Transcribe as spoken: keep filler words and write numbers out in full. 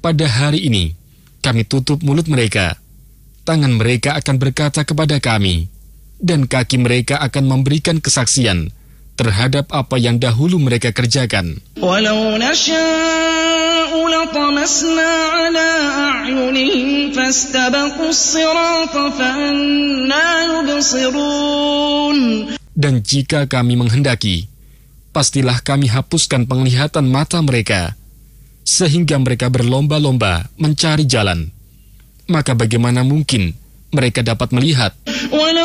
pada hari ini kami tutup mulut mereka. Tangan mereka akan berkata kepada kami, dan kaki mereka akan memberikan kesaksian terhadap apa yang dahulu mereka kerjakan. Walau nasha'u latamasna ala a'yunihim fastabaqus sirata fa'anna yubsirun. Dan jika kami menghendaki, pastilah kami hapuskan penglihatan mata mereka, sehingga mereka berlomba-lomba mencari jalan. Maka bagaimana mungkin mereka dapat melihat?